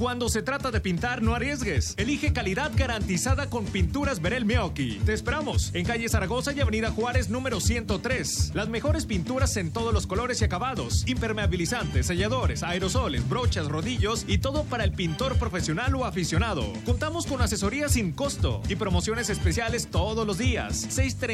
Cuando se trata de pintar, no arriesgues. Elige calidad garantizada con Pinturas Verel Meoqui. Te esperamos en calle Zaragoza y avenida Juárez número 103. Las mejores pinturas en todos los colores y acabados. Impermeabilizantes, selladores, aerosoles, brochas, rodillos y todo para el pintor profesional o aficionado. Contamos con asesoría sin costo y promociones especiales todos los días.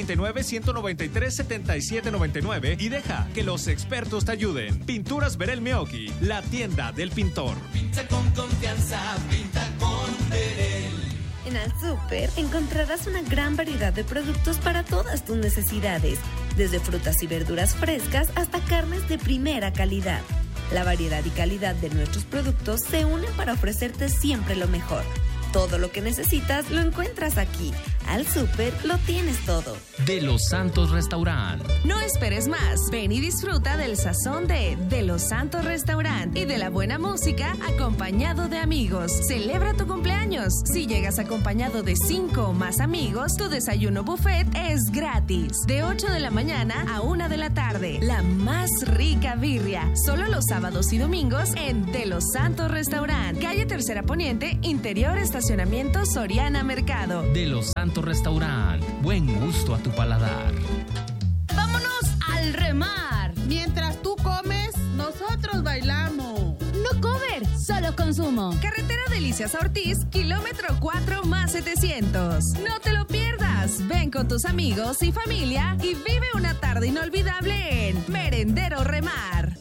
639-193-7799 y deja que los expertos te ayuden. Pinturas Verel Meoqui, la tienda del pintor. Pinta con confianza, pinta con Verel. En Al Súper encontrarás una gran variedad de productos para todas tus necesidades, desde frutas y verduras frescas hasta carnes de primera calidad. La variedad y calidad de nuestros productos se unen para ofrecerte siempre lo mejor. Todo lo que necesitas lo encuentras aquí. Al Súper lo tienes todo. De Los Santos Restaurant. No esperes más. Ven y disfruta del sazón de Los Santos Restaurant y de la buena música acompañado de amigos. Celebra tu cumpleaños. Si llegas acompañado de 5 o más amigos, tu desayuno buffet es gratis. De 8 de la mañana a 1 de la tarde. La más rica birria. Solo los sábados y domingos en De Los Santos Restaurant. Calle Tercera Poniente, interior estacionamiento Soriana Mercado. De Los Santos Restaurant. Buen gusto a tu paladar. ¡Vámonos al remar! Mientras tú comes, nosotros bailamos. No cover, solo consumo. Carretera Delicias Ortiz, kilómetro 4 más 700. No te lo pierdas. Ven con tus amigos y familia y vive una tarde inolvidable en Merendero Remar.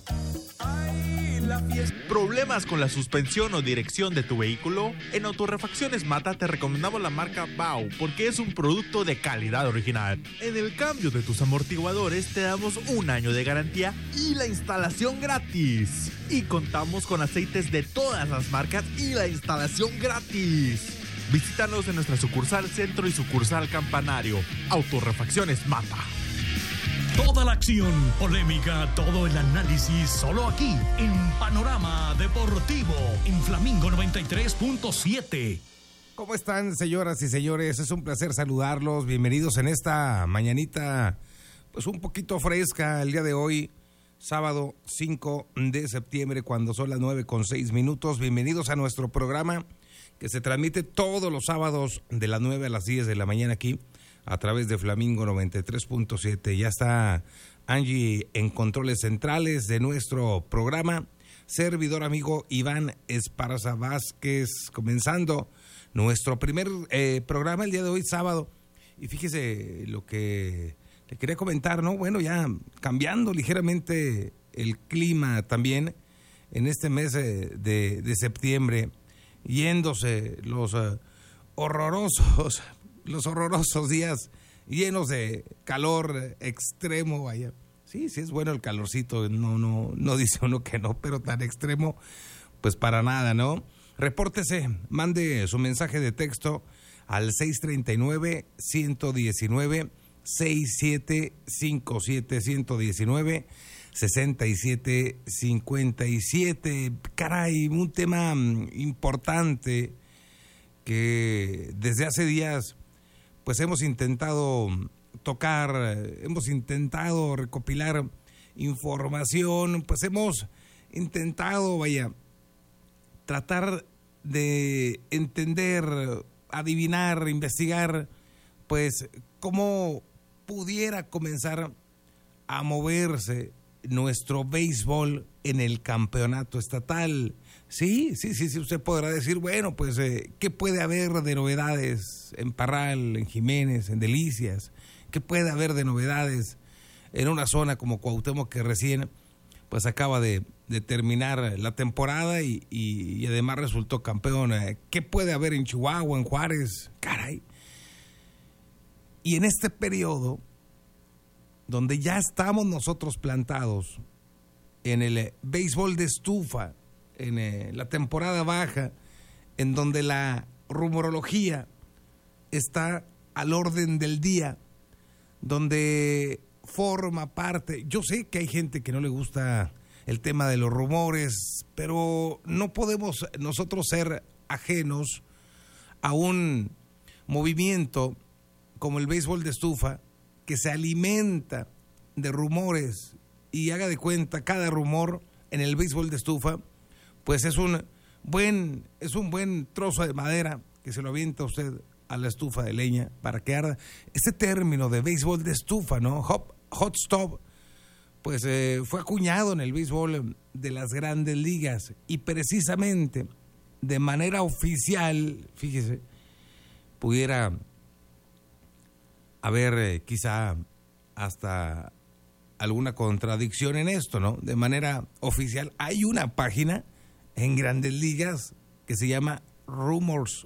¿Problemas con la suspensión o dirección de tu vehículo? En Autorrefacciones Mata te recomendamos la marca Bau porque es un producto de calidad original. En el cambio de tus amortiguadores te damos 1 año de garantía y la instalación gratis. Y contamos con aceites de todas las marcas y la instalación gratis. Visítanos en nuestra sucursal Centro y sucursal Campanario. Autorrefacciones Mata. Toda la acción, polémica, todo el análisis, solo aquí, en Panorama Deportivo, en Flamingo 93.7. ¿Cómo están, señoras y señores? Es un placer saludarlos. Bienvenidos en esta mañanita, pues un poquito fresca el día de hoy, sábado 5 de septiembre, cuando son las 9:06. Bienvenidos a nuestro programa que se transmite todos los sábados de las 9 a las 10 de la mañana aquí, a través de Flamingo 93.7. Ya está Angie en controles centrales de nuestro programa. Servidor amigo Iván Esparza Vázquez, comenzando nuestro primer programa el día de hoy, sábado. Y fíjese lo que le quería comentar, ¿no? Bueno, ya cambiando ligeramente el clima también en este mes de septiembre, yéndose los horrorosos días llenos de calor extremo, vaya. Sí es bueno el calorcito, no dice uno que no, pero tan extremo, pues para nada, ¿no? Repórtese, mande su mensaje de texto al 639-119-6757, 119-6757. Caray, un tema importante que desde hace días pues hemos intentado tocar, hemos intentado recopilar información, pues hemos intentado, tratar de entender, adivinar, investigar, pues cómo pudiera comenzar a moverse nuestro béisbol en el campeonato estatal. Sí, usted podrá decir, bueno, pues, ¿qué puede haber de novedades en Parral, en Jiménez, en Delicias? ¿Qué puede haber de novedades en una zona como Cuauhtémoc, que recién, pues, acaba de terminar la temporada y además resultó campeón? ¿Qué puede haber en Chihuahua, en Juárez? Caray. Y en este periodo, donde ya estamos nosotros plantados en el béisbol de estufa, en la temporada baja, en donde la rumorología está al orden del día, donde forma parte. Yo sé que hay gente que no le gusta el tema de los rumores, pero no podemos nosotros ser ajenos a un movimiento como el béisbol de estufa, que se alimenta de rumores, y haga de cuenta, cada rumor en el béisbol de estufa pues es un es un buen trozo de madera que se lo avienta usted a la estufa de leña para que arda. Este término de béisbol de estufa, ¿no? Hot stove, pues fue acuñado en el béisbol de las grandes ligas y precisamente de manera oficial, fíjese, pudiera haber quizá hasta alguna contradicción en esto, ¿no? De manera oficial hay una página en Grandes Ligas que se llama rumores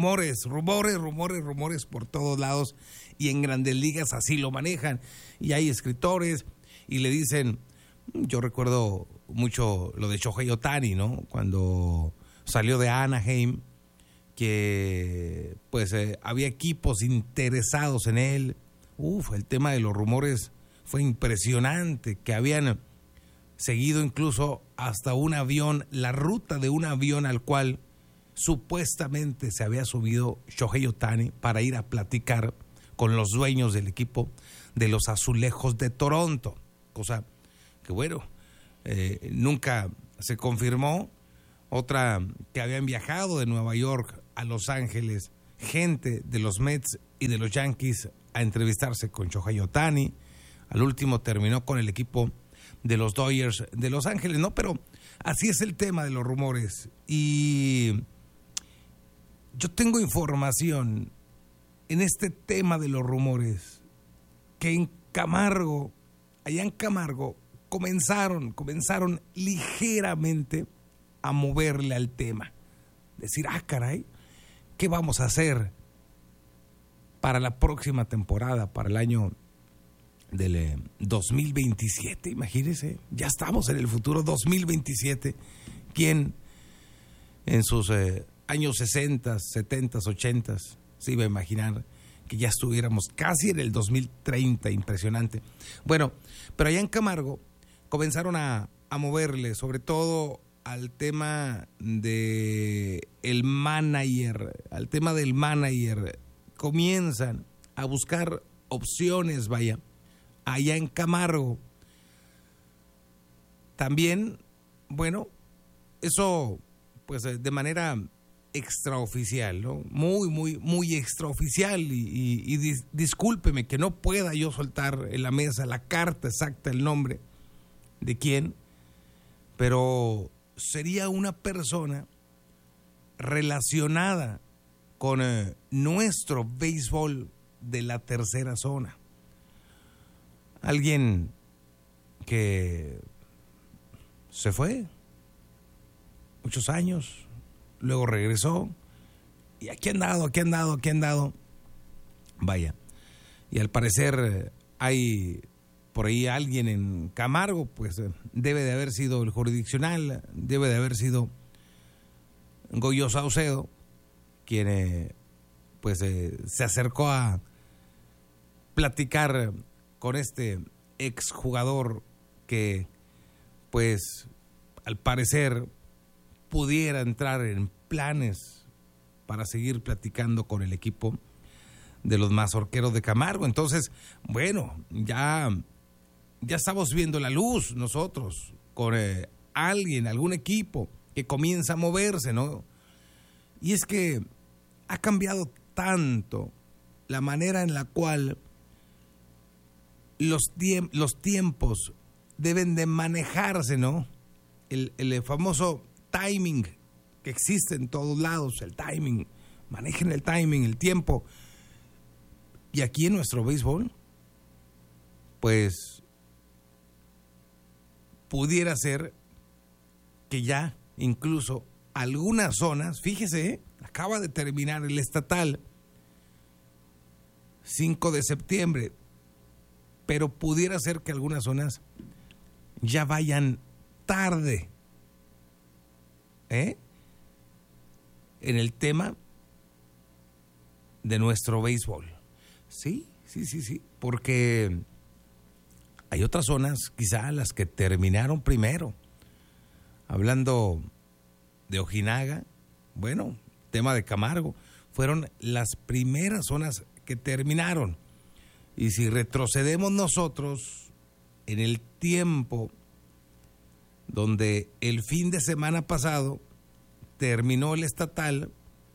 por todos lados, y en Grandes Ligas así lo manejan, y hay escritores y le dicen, yo recuerdo mucho lo de Shohei Ohtani, ¿no? Cuando salió de Anaheim, que pues había equipos interesados en él. El tema de los rumores fue impresionante, que habían seguido incluso hasta un avión, la ruta de un avión al cual supuestamente se había subido Shohei Ohtani para ir a platicar con los dueños del equipo de los Azulejos de Toronto, cosa que bueno, nunca se confirmó. Otra, que habían viajado de Nueva York a Los Ángeles gente de los Mets y de los Yankees a entrevistarse con Shohei Ohtani. Al último terminó con el equipo de los Dodgers de Los Ángeles, ¿no? Pero así es el tema de los rumores. Y yo tengo información en este tema de los rumores que en Camargo, allá en Camargo, comenzaron ligeramente a moverle al tema. Decir, caray, ¿qué vamos a hacer para la próxima temporada, para el año del 2027? Imagínense, ya estamos en el futuro 2027. ¿Quién en sus años 60, 70, 80 se iba a imaginar que ya estuviéramos casi en el 2030? Impresionante. Bueno, pero allá en Camargo comenzaron a moverle, sobre todo al tema de el manager, al tema del manager. Comienzan a buscar opciones, vaya, allá en Camargo. También, bueno, eso pues de manera extraoficial, ¿no? Muy extraoficial, y discúlpeme que no pueda yo soltar en la mesa la carta exacta, el nombre de quién, pero sería una persona relacionada con nuestro béisbol de la tercera zona. Alguien que se fue muchos años, luego regresó y aquí ha andado. Vaya, y al parecer hay por ahí alguien en Camargo, pues debe de haber sido el jurisdiccional, debe de haber sido Goyo Saucedo, quien pues se acercó a platicar con este exjugador que pues al parecer pudiera entrar en planes para seguir platicando con el equipo de los Mazorqueros de Camargo. Entonces, bueno, ya estamos viendo la luz nosotros con alguien, algún equipo que comienza a moverse, ¿no? Y es que ha cambiado tanto la manera en la cual los tiempos deben de manejarse, ¿no? El famoso timing que existe en todos lados, el timing, manejen el timing, el tiempo. Y aquí en nuestro béisbol, pues pudiera ser que ya incluso algunas zonas, fíjese, acaba de terminar el estatal 5 de septiembre, pero pudiera ser que algunas zonas ya vayan tarde en el tema de nuestro béisbol. Sí, porque hay otras zonas, quizá las que terminaron primero. Hablando de Ojinaga, bueno, tema de Camargo, fueron las primeras zonas que terminaron. Y si retrocedemos nosotros en el tiempo donde el fin de semana pasado terminó el estatal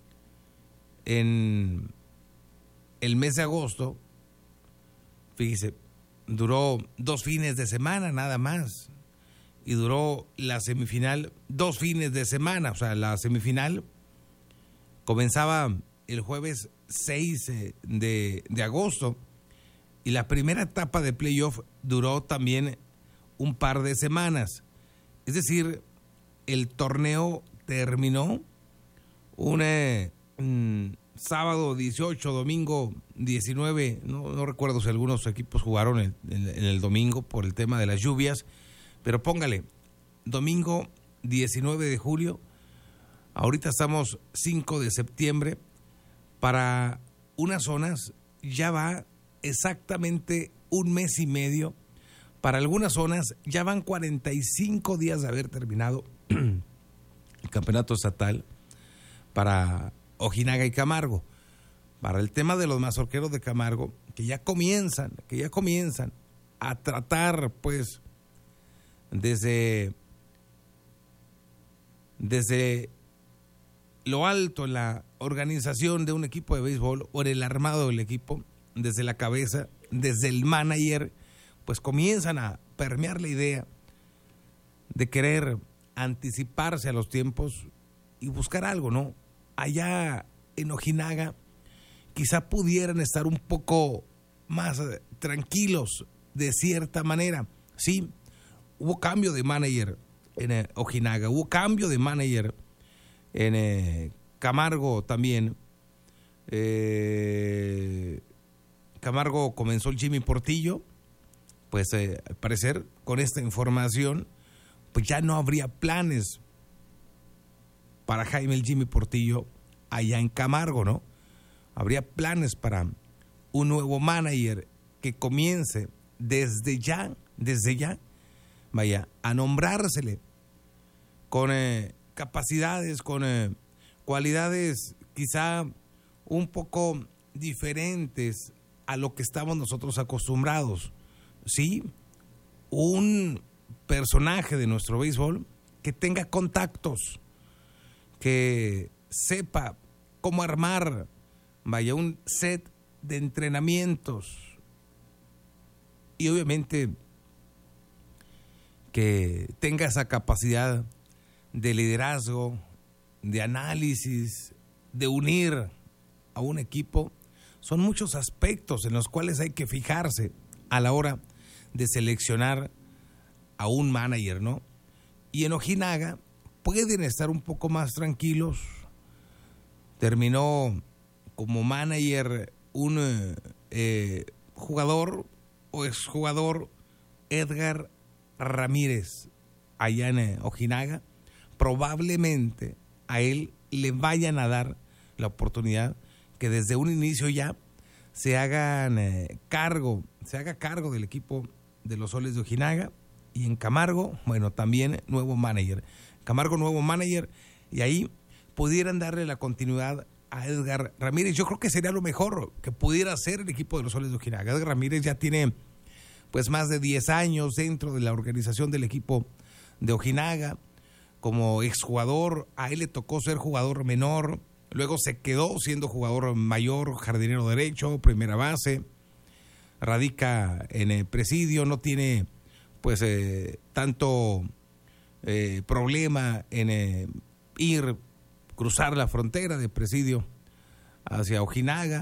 en el mes de agosto. Fíjese, duró 2 fines de semana nada más. Y duró la semifinal 2 fines de semana. O sea, la semifinal comenzaba el jueves 6 de agosto. Y la primera etapa de playoff duró también un par de semanas. Es decir, el torneo terminó un sábado 18, domingo 19. No recuerdo si algunos equipos jugaron en el domingo por el tema de las lluvias. Pero póngale, domingo 19 de julio, ahorita estamos 5 de septiembre, para unas zonas ya va exactamente 1 mes y medio, para algunas zonas ya van 45 días de haber terminado el campeonato estatal para Ojinaga y Camargo. Para el tema de los mazorqueros de Camargo, que ya comienzan a tratar, pues, desde lo alto en la organización de un equipo de béisbol o en el armado del equipo, desde la cabeza, desde el manager, pues comienzan a permear la idea de querer anticiparse a los tiempos y buscar algo, ¿no? Allá en Ojinaga quizá pudieran estar un poco más tranquilos de cierta manera. Sí, hubo cambio de manager en Ojinaga, hubo cambio de manager en Camargo también. Camargo comenzó el Jimmy Portillo, pues al parecer con esta información pues ya no habría planes para Jaime el Jimmy Portillo allá en Camargo, ¿no? Habría planes para un nuevo manager que comience desde ya, vaya, a nombrársele con capacidades, con cualidades quizá un poco diferentes a lo que estamos nosotros acostumbrados. Sí, un personaje de nuestro béisbol que tenga contactos, que sepa cómo armar, vaya, un set de entrenamientos y obviamente que tenga esa capacidad de liderazgo, de análisis, de unir a un equipo. Son muchos aspectos en los cuales hay que fijarse a la hora de seleccionar a un manager, ¿no? Y en Ojinaga pueden estar un poco más tranquilos. Terminó como manager un jugador o exjugador, Edgar Ramírez, allá en Ojinaga. Probablemente a él le vayan a dar la oportunidad que desde un inicio ya se haga cargo del equipo de los Soles de Ojinaga. Y en Camargo, bueno, también nuevo manager. Camargo, nuevo manager, y ahí pudieran darle la continuidad a Edgar Ramírez. Yo creo que sería lo mejor que pudiera hacer el equipo de los Soles de Ojinaga. Edgar Ramírez ya tiene pues más de 10 años dentro de la organización del equipo de Ojinaga. Como exjugador, a él le tocó ser jugador menor, luego se quedó siendo jugador mayor, jardinero derecho, primera base, radica en el Presidio, no tiene pues tanto problema en cruzar la frontera de Presidio hacia Ojinaga,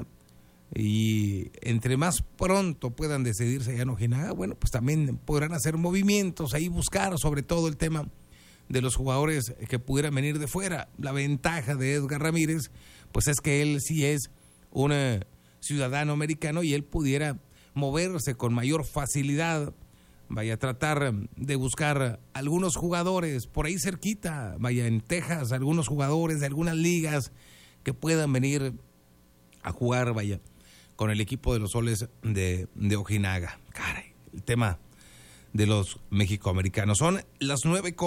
y entre más pronto puedan decidirse allá en Ojinaga, bueno, pues también podrán hacer movimientos ahí, buscar sobre todo el tema de los jugadores que pudieran venir de fuera. La ventaja de Edgar Ramírez pues es que él sí es un ciudadano americano y él pudiera moverse con mayor facilidad, vaya a tratar de buscar algunos jugadores por ahí cerquita, vaya en Texas, algunos jugadores de algunas ligas que puedan venir a jugar, vaya, con el equipo de los Soles de Ojinaga. Caray, el tema de los mexicoamericanos. Son las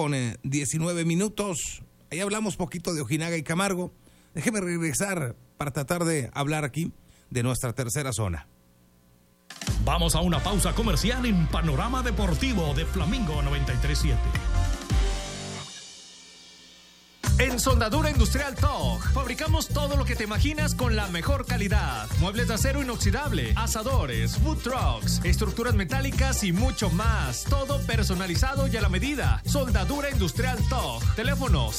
9:19. Ahí hablamos poquito de Ojinaga y Camargo. Déjeme regresar para tratar de hablar aquí de nuestra tercera zona. Vamos a una pausa comercial en Panorama Deportivo de Flamingo 93.7. En Soldadura Industrial TOG, fabricamos todo lo que te imaginas con la mejor calidad. Muebles de acero inoxidable, asadores, food trucks, estructuras metálicas y mucho más. Todo personalizado y a la medida. Soldadura Industrial TOG. Teléfono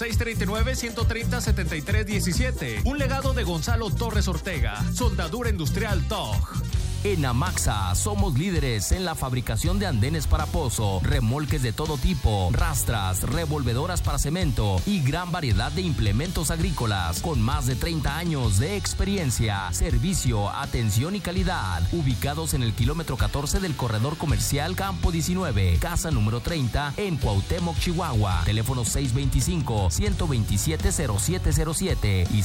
639-130-7317. Un legado de Gonzalo Torres Ortega. Soldadura Industrial TOG. En Amaxa somos líderes en la fabricación de andenes para pozo, remolques de todo tipo, rastras, revolvedoras para cemento y gran variedad de implementos agrícolas con más de 30 años de experiencia, servicio, atención y calidad. Ubicados en el kilómetro 14 del corredor comercial Campo 19, casa número 30 en Cuauhtémoc, Chihuahua. Teléfono 625-127-0707 y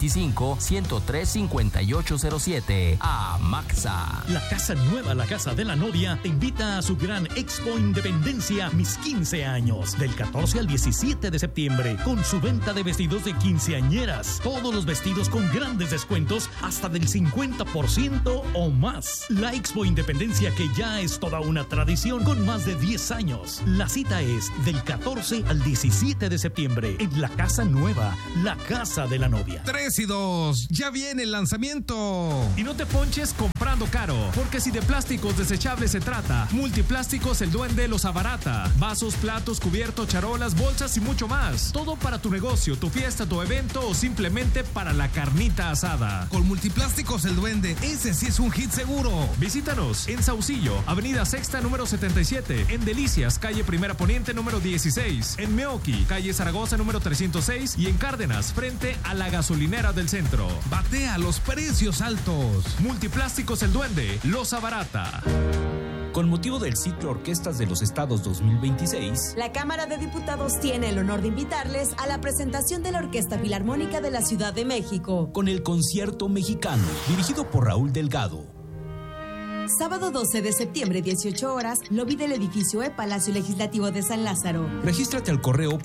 625-103-5807. Amaxa. La Casa Nueva, la Casa de la Novia, te invita a su gran Expo Independencia Mis 15 años, del 14 al 17 de septiembre, con su venta de vestidos de quinceañeras. Todos los vestidos con grandes descuentos, hasta del 50% o más. La Expo Independencia, que ya es toda una tradición con más de 10 años. La cita es del 14 al 17 de septiembre, en la Casa Nueva, la Casa de la Novia. 3 y 2, ya viene el lanzamiento. Y no te ponches comprando caro, porque si de plásticos desechables se trata, Multiplásticos El Duende los abarata. Vasos, platos, cubiertos, charolas, bolsas y mucho más. Todo para tu negocio, tu fiesta, tu evento o simplemente para la carnita asada. Con Multiplásticos El Duende, ese sí es un hit seguro. Visítanos en Saucillo, Avenida Sexta número 77, en Delicias, calle Primera Poniente número 16, en Meoqui, calle Zaragoza número 306 y en Cárdenas, frente a la gasolinera del centro. Batea los precios altos. Multiplásticos El Duende los abarata. Con motivo del ciclo Orquestas de los Estados 2026, la Cámara de Diputados tiene el honor de invitarles a la presentación de la Orquesta Filarmónica de la Ciudad de México, con el Concierto Mexicano, dirigido por Raúl Delgado. Sábado 12 de septiembre, 18 horas, lobby del edificio Palacio Legislativo de San Lázaro. Regístrate al correo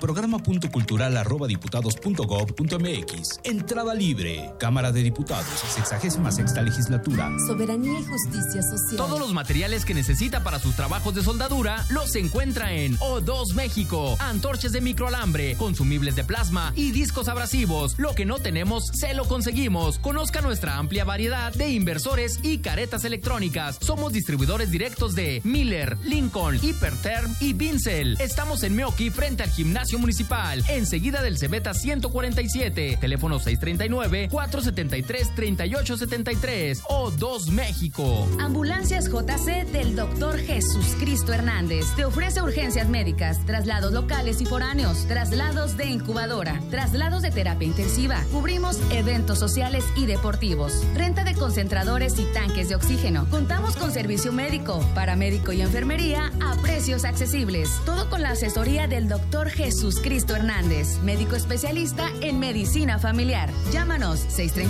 programa.cultural@diputados.gov.mx. Entrada libre. Cámara de Diputados, 66ª Legislatura. Soberanía y justicia social. Todos los materiales que necesita para sus trabajos de soldadura los encuentra en O2 México. Antorchas de microalambre, consumibles de plasma y discos abrasivos. Lo que no tenemos, se lo conseguimos. Conozca nuestra amplia variedad de inversores y caretas electrónicas. Somos distribuidores directos de Miller, Lincoln, Hiperterm y Vincel. Estamos en Meoqui, frente al Gimnasio Municipal, enseguida del Cebeta 147. Teléfono 639-473-3873. O2 México. Ambulancias JC del Dr. Jesús Cristo Hernández. Te ofrece urgencias médicas, traslados locales y foráneos, traslados de incubadora, traslados de terapia intensiva. Cubrimos eventos sociales y deportivos, renta de concentradores y tanques de oxígeno. Contamos con servicio médico, paramédico y enfermería a precios accesibles. Todo con la asesoría del Dr. Jesús Cristo Hernández, médico especialista en medicina familiar. Llámanos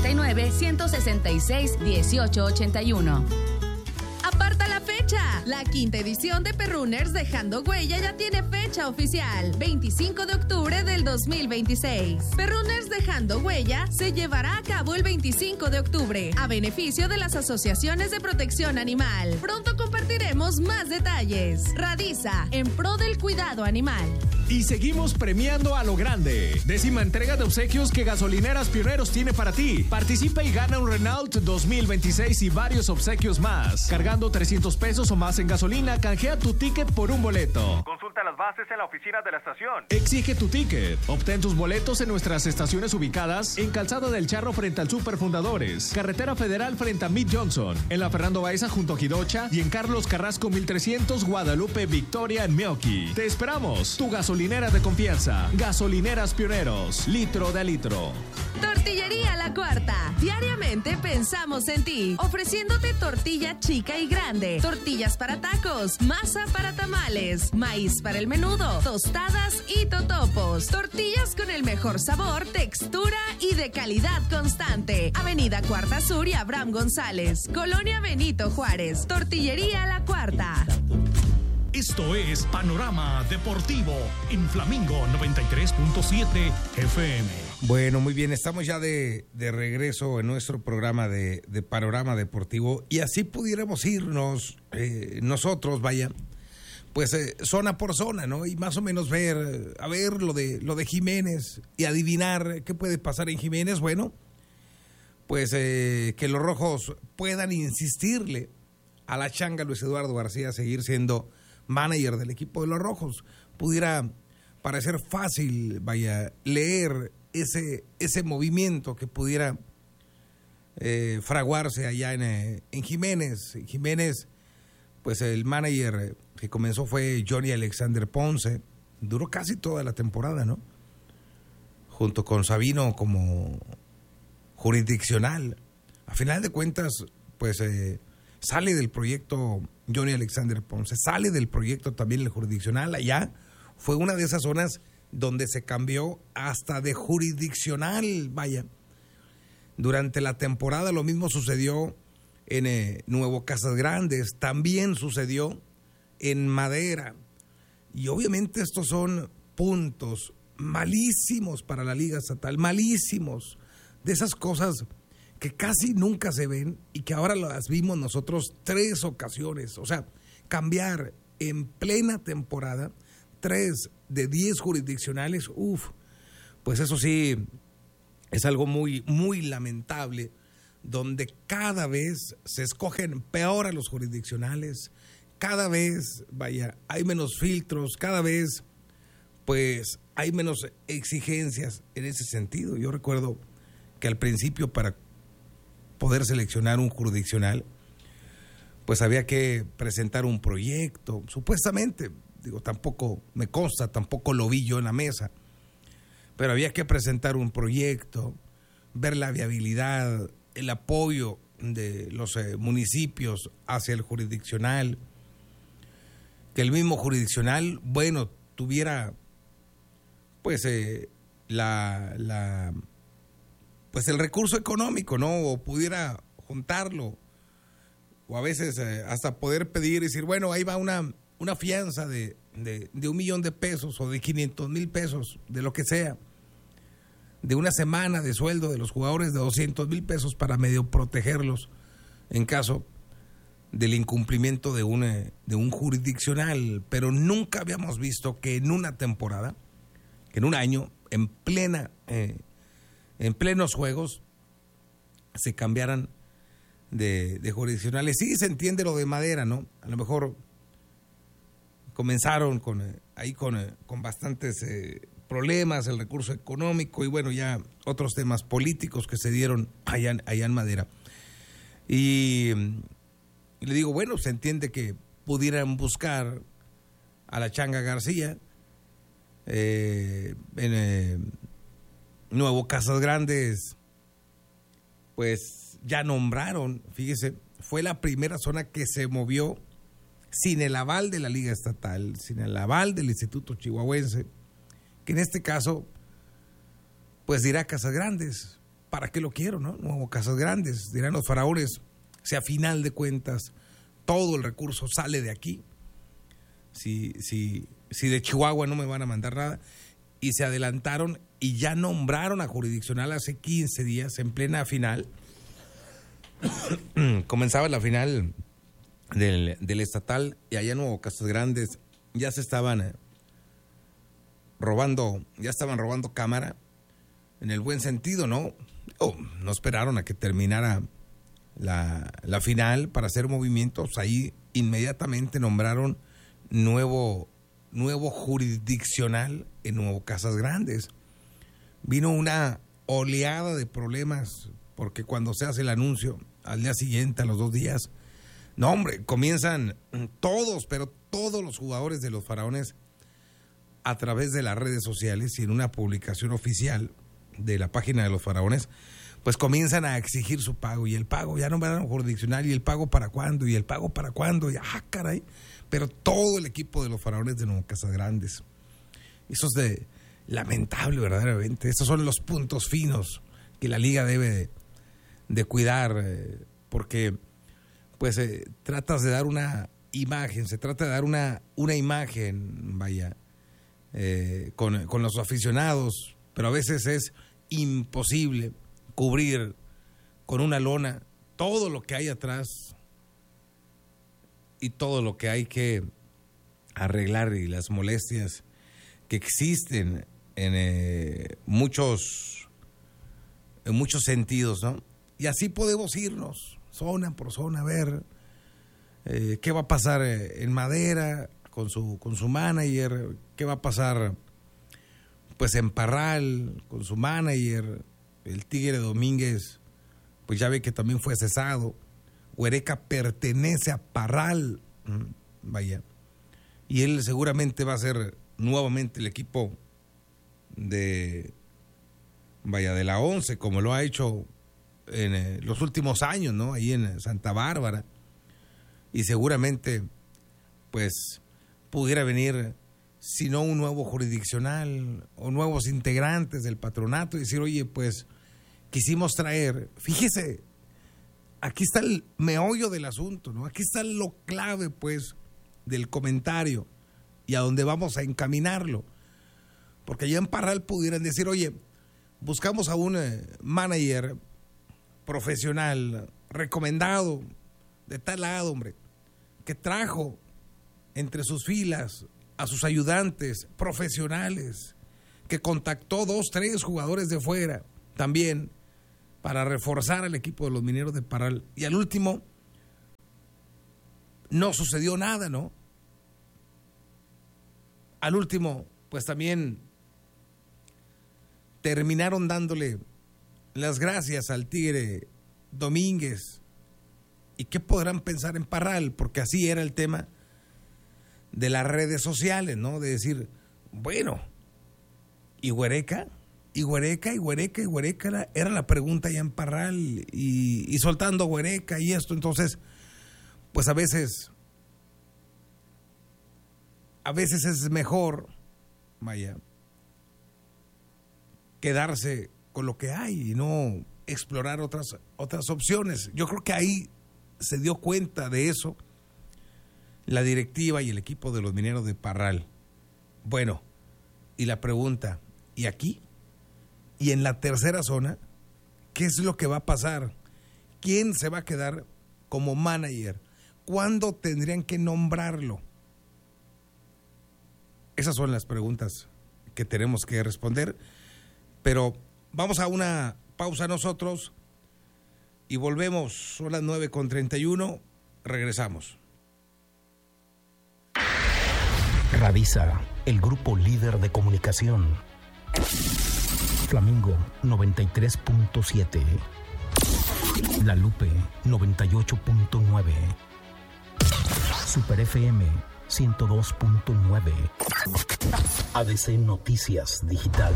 639-166-1881. Aparta la fecha. La quinta edición de Perrunners Dejando Huella ya tiene fecha oficial, 25 de octubre del 2026. Perrunners Dejando Huella se llevará a cabo el 25 de octubre, a beneficio de las asociaciones de protección animal. Pronto compartiremos más detalles. Radiza, en pro del cuidado animal. Y seguimos premiando a lo grande. 10ª entrega de obsequios que Gasolineras Pioneros tiene para ti. Participa y gana un Renault 2026 y varios obsequios más. Cargando 300 pesos o más en gasolina, canjea tu ticket por un boleto. Consulta las bases en la oficina de la estación. Exige tu ticket. Obtén tus boletos en nuestras estaciones ubicadas en Calzada del Charro frente al Super Fundadores, Carretera Federal frente a Mid Johnson, en la Fernando Baeza junto a Jidocha y en Carlos Carrasco 1300 Guadalupe Victoria en Meoqui. Te esperamos. Tu gasolinera de confianza. Gasolineras Pioneros. Litro de litro. Tortillería La Cuarta. Diariamente pensamos en ti, ofreciéndote tortilla chica y grande, tortillas para tacos, masa para tamales, maíz para el menudo, tostadas y totopos. Tortillas con el mejor sabor, textura y de calidad constante. Avenida Cuarta Sur y Abraham González, Colonia Benito Juárez. Tortillería La Cuarta. Esto es Panorama Deportivo en Flamingo 93.7 FM. Bueno, muy bien, estamos ya de regreso en nuestro programa de Panorama Deportivo y así pudiéramos irnos nosotros, vaya, pues zona por zona, ¿no? Y más o menos ver lo de Jiménez y adivinar qué puede pasar en Jiménez. Bueno, pues que los rojos puedan insistirle a la changa Luis Eduardo García a seguir siendo manager del equipo de los rojos. Pudiera parecer fácil, leer ese movimiento que pudiera fraguarse allá en Jiménez. Jiménez, pues el manager que comenzó fue Johnny Alexander Ponce, duró casi toda la temporada, ¿no? Junto con Sabino como jurisdiccional. A final de cuentas, pues sale del proyecto Johnny Alexander Ponce, sale del proyecto también el jurisdiccional. Allá fue una de esas zonas donde se cambió hasta de jurisdiccional, Durante la temporada lo mismo sucedió en Nuevo Casas Grandes, también sucedió en Madera. Y obviamente estos son puntos malísimos para la Liga Estatal, malísimos, de esas cosas que casi nunca se ven y que ahora las vimos nosotros 3 ocasiones. O sea, cambiar en plena temporada 3 de 10 jurisdiccionales, pues eso sí es algo muy, muy lamentable, donde cada vez se escogen peor a los jurisdiccionales, cada vez, hay menos filtros, cada vez, pues, hay menos exigencias en ese sentido. Yo recuerdo que al principio, para poder seleccionar un jurisdiccional, pues había que presentar un proyecto, supuestamente, tampoco me consta, tampoco lo vi yo en la mesa, pero había que presentar un proyecto, ver la viabilidad, el apoyo de los municipios hacia el jurisdiccional, que el mismo jurisdiccional, tuviera pues pues el recurso económico, ¿no? O pudiera juntarlo, o a veces hasta poder pedir y decir, ahí va una fianza de $1,000,000 o de 500,000 pesos, de lo que sea, de una semana de sueldo de los jugadores, de 200,000 pesos para medio protegerlos en caso del incumplimiento de un jurisdiccional. Pero nunca habíamos visto que en una temporada, que en un año, en plenos juegos, se cambiaran de jurisdiccionales. Sí, se entiende lo de Madera, ¿no? A lo mejor comenzaron con bastantes problemas, el recurso económico y ya otros temas políticos que se dieron allá en Madera. Y le digo, se entiende que pudieran buscar a la Changa García en Nuevo Casas Grandes, pues ya nombraron, fíjese, fue la primera zona que se movió sin el aval de la Liga Estatal, sin el aval del Instituto Chihuahuense, que en este caso, pues dirá Casas Grandes, ¿para qué lo quiero, no? Nuevo Casas Grandes, dirán los faraones, si a final de cuentas todo el recurso sale de aquí, si de Chihuahua no me van a mandar nada, y se adelantaron y ya nombraron a jurisdiccional hace 15 días, en plena final. Comenzaba la final del estatal y allá en Nuevo Casas Grandes ya se estaban robando cámara, en el buen sentido, ¿no? No esperaron a que terminara la final para hacer movimientos. Ahí inmediatamente nombraron nuevo jurisdiccional en Nuevo Casas Grandes. Vino una oleada de problemas, porque cuando se hace el anuncio, al día siguiente, a los 2 días, no hombre, comienzan todos los jugadores de los faraones a través de las redes sociales y en una publicación oficial de la página de los faraones, pues comienzan a exigir su pago, y el pago, ya no me dan jurisdiccional, y el pago para cuándo, y el pago para cuándo, y caray, pero todo el equipo de los faraones de Nuevo Casas Grandes. Eso es lamentable verdaderamente. Estos son los puntos finos que la liga debe de cuidar, porque pues tratas de dar una imagen, se trata de dar una imagen, con los aficionados, pero a veces es imposible cubrir con una lona todo lo que hay atrás y todo lo que hay que arreglar y las molestias que existen en muchos sentidos, ¿no? Y así podemos irnos zona por zona a ver qué va a pasar en Madera con su manager, qué va a pasar pues en Parral con su manager. El Tigre Domínguez pues ya ve que también fue cesado. Huereca pertenece a Parral, vaya, y él seguramente va a ser nuevamente el equipo de la 11, como lo ha hecho en los últimos años, ¿no? Ahí en Santa Bárbara. Y seguramente, pues, pudiera venir, si no un nuevo jurisdiccional o nuevos integrantes del patronato, y decir, oye, pues, quisimos traer, fíjese, aquí está el meollo del asunto, ¿no? Aquí está lo clave, pues, del comentario y a dónde vamos a encaminarlo. Porque allá en Parral pudieran decir, oye, buscamos a un manager profesional, recomendado, de tal lado, hombre, que trajo entre sus filas a sus ayudantes profesionales, que contactó 2, 3 jugadores de fuera también para reforzar al equipo de los Mineros de Parral. Y al último, no sucedió nada, ¿no? Al último, pues también terminaron dándole las gracias al Tigre Domínguez. ¿Y qué podrán pensar en Parral? Porque así era el tema de las redes sociales, ¿no? De decir, bueno, ¿y Huereca? ¿Y Huereca? ¿Y Huereca? ¿Y Huereca? Era la pregunta ya en Parral, y soltando Huereca y esto. Entonces, pues a veces es mejor, vaya, quedarse con lo que hay y no explorar otras opciones. Yo creo que ahí se dio cuenta de eso la directiva y el equipo de los Mineros de Parral. Bueno, y la pregunta, ¿y aquí? ¿Y en la tercera zona? ¿Qué es lo que va a pasar? ¿Quién se va a quedar como manager? ¿Cuándo tendrían que nombrarlo? Esas son las preguntas que tenemos que responder. Pero vamos a una pausa nosotros y volvemos. Son las 9:31. Regresamos. Radisa, el grupo líder de comunicación. Flamingo 93.7. La Lupe 98.9. Super FM 102.9. ADC Noticias Digital.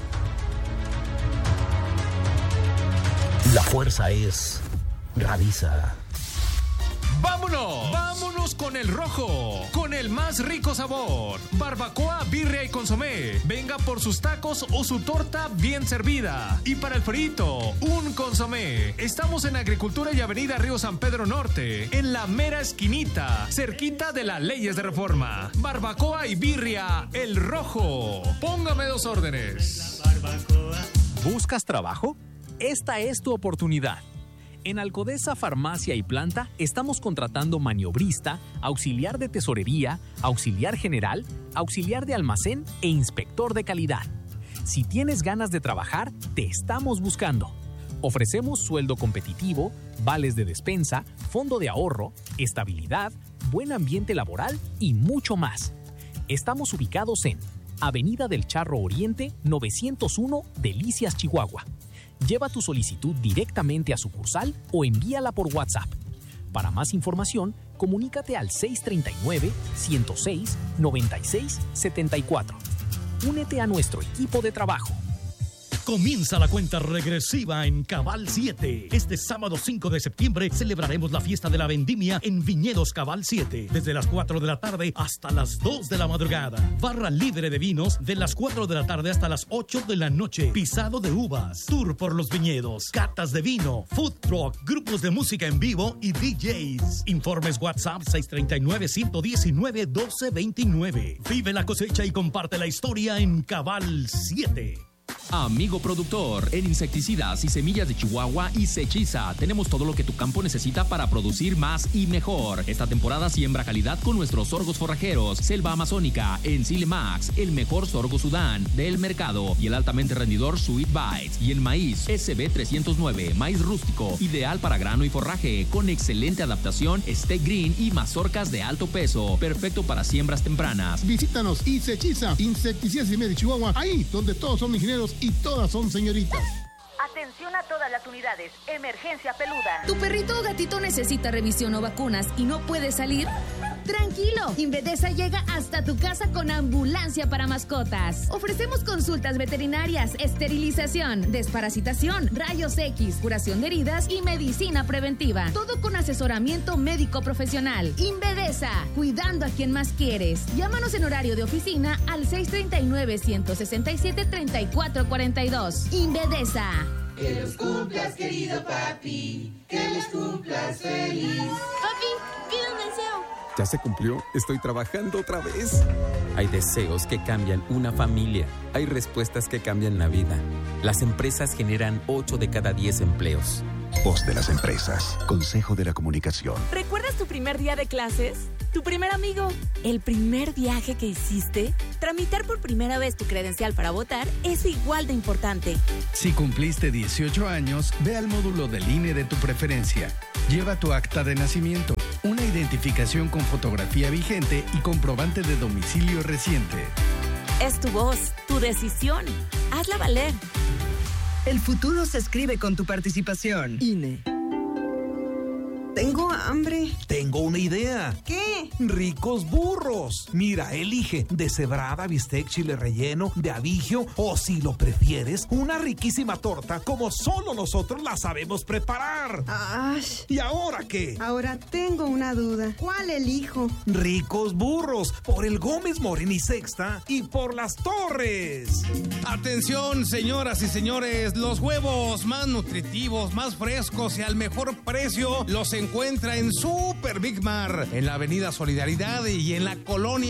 La fuerza es Radisa. ¡Vámonos! ¡Vámonos con el rojo! Con el más rico sabor. Barbacoa, birria y consomé. Venga por sus tacos o su torta bien servida. Y para el frito, un consomé. Estamos en Agricultura y Avenida Río San Pedro Norte, en la mera esquinita, cerquita de las Leyes de Reforma. Barbacoa y birria, el rojo. Póngame 2 órdenes. ¿Buscas trabajo? Esta es tu oportunidad. En Alcodesa Farmacia y Planta estamos contratando maniobrista, auxiliar de tesorería, auxiliar general, auxiliar de almacén e inspector de calidad. Si tienes ganas de trabajar, te estamos buscando. Ofrecemos sueldo competitivo, vales de despensa, fondo de ahorro, estabilidad, buen ambiente laboral y mucho más. Estamos ubicados en Avenida del Charro Oriente, 901, Delicias, Chihuahua. Lleva tu solicitud directamente a sucursal o envíala por WhatsApp. Para más información, comunícate al 639-106-9674. Únete a nuestro equipo de trabajo. Comienza la cuenta regresiva en Cabal 7. Este sábado 5 de septiembre celebraremos la fiesta de la vendimia en Viñedos Cabal 7. Desde las 4 de la tarde hasta las 2 de la madrugada. Barra libre de vinos de las 4 de la tarde hasta las 8 de la noche. Pisado de uvas, tour por los viñedos, catas de vino, food truck, grupos de música en vivo y DJs. Informes WhatsApp 639-119-1229. Vive la cosecha y comparte la historia en Cabal 7. Amigo productor, en insecticidas y semillas de Chihuahua y Sechiza tenemos todo lo que tu campo necesita para producir más y mejor. Esta temporada siembra calidad con nuestros sorgos forrajeros, selva amazónica, Enzile Max, el mejor sorgo Sudán del mercado y el altamente rendidor Sweet Bites. Y en maíz, SB 309, maíz rústico, ideal para grano y forraje, con excelente adaptación, Steak Green y mazorcas de alto peso, perfecto para siembras tempranas. Visítanos y Sechiza, insecticidas y media Chihuahua, ahí donde todos son ingenieros y todas son señoritas. Atención a todas las unidades. Emergencia peluda. ¿Tu perrito o gatito necesita revisión o vacunas y no puede salir? Tranquilo, Invedesa llega hasta tu casa con ambulancia para mascotas. Ofrecemos consultas veterinarias, esterilización, desparasitación, rayos X, curación de heridas y medicina preventiva. Todo con asesoramiento médico profesional. Invedesa, cuidando a quien más quieres. Llámanos en horario de oficina al 639-167-3442. Invedesa. Que los cumplas, querido papi. Que los cumplas feliz. Papi, pide un deseo. ¿Ya se cumplió? Estoy trabajando otra vez. Hay deseos que cambian una familia. Hay respuestas que cambian la vida. Las empresas generan 8 de cada 10 empleos. Voz de las empresas. Consejo de la Comunicación. ¿Recuerdas tu primer día de clases? ¿Tu primer amigo? ¿El primer viaje que hiciste? Tramitar por primera vez tu credencial para votar es igual de importante. Si cumpliste 18 años, ve al módulo del INE de tu preferencia. Lleva tu acta de nacimiento, una identificación con fotografía vigente y comprobante de domicilio reciente. Es tu voz, tu decisión. Hazla valer. El futuro se escribe con tu participación. INE. Tengo hambre. Tengo una idea. ¿Qué? Ricos burros. Mira, elige deshebrada, bistec, chile relleno, de abigio o, si lo prefieres, una riquísima torta como solo nosotros la sabemos preparar. ¡Ay! ¿Y ahora qué? Ahora tengo una duda. ¿Cuál elijo? Ricos burros, por el Gómez Morín y Sexta y por Las Torres. Atención, señoras y señores, los huevos más nutritivos, más frescos y al mejor precio los encuentra en Super Big Mar, en la Avenida Solidaridad y en la colonia